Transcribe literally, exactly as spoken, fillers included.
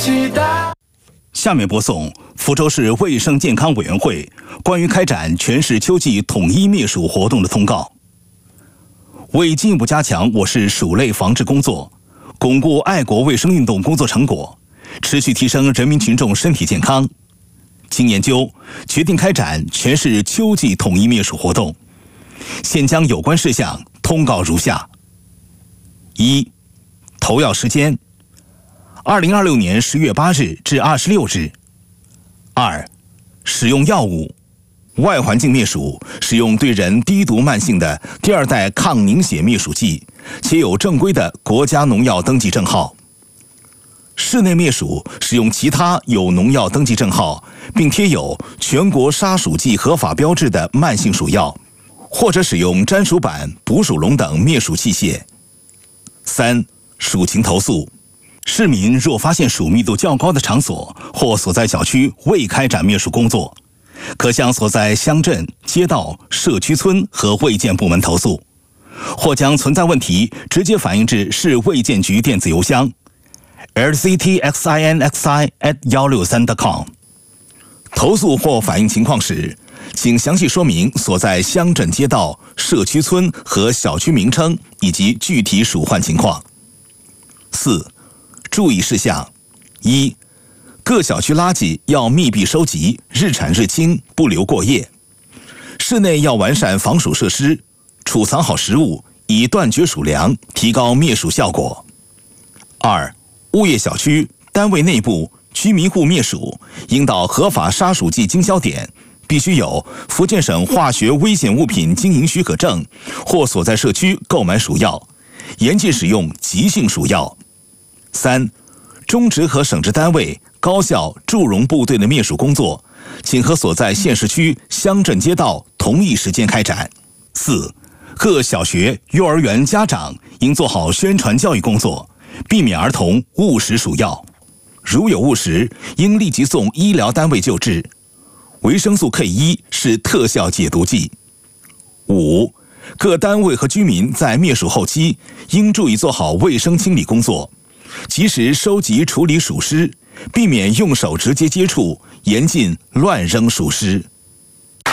期待。 下面播送福州市卫生健康委员会关于开展全市秋季统一灭鼠活动的通告。为进一步加强我市鼠类防治工作，巩固爱国卫生运动工作成果，持续提升人民群众身体健康，经研究决定开展全市秋季统一灭鼠活动。现将有关事项通告如下：一、投药时间二零二六年十月八日至二十六日。二、使用药物外环境灭鼠使用对人低毒慢性的第二代抗凝血灭鼠剂，且有正规的国家农药登记证号。室内灭鼠使用其他有农药登记证号并贴有全国杀鼠剂合法标志的慢性鼠药，或者使用粘鼠板、捕鼠笼等灭鼠器械。三、鼠情投诉市民若发现鼠密度较高的场所或所在小区未开展灭鼠工作，可向所在乡镇、街道、社区村和卫健部门投诉，或将存在问题直接反映至市卫健局电子邮箱 l c t x i n x i at 一六三 点 com。 投诉或反映情况时，请详细说明所在乡镇街道、社区村和小区名称以及具体鼠患情况。四、注意事项：一、各小区垃圾要密闭收集，日产日清，不留过夜。室内要完善防鼠设施，储藏好食物，以断绝鼠粮，提高灭鼠效果。二、物业小区、单位内部、居民户灭鼠，应到合法杀鼠剂经销点，必须有福建省化学危险物品经营许可证，或所在社区购买鼠药，严禁使用急性鼠药。三、中职和省直单位、高校、驻容部队的灭鼠工作，请和所在县市区、乡镇街道同一时间开展。四、各小学、幼儿园家长应做好宣传教育工作，避免儿童误食鼠药，如有误食，应立即送医疗单位救治。维生素 K 一 是特效解毒剂。五、各单位和居民在灭鼠后期应注意做好卫生清理工作，及时收集处理鼠尸，避免用手直接接触，严禁乱扔鼠尸。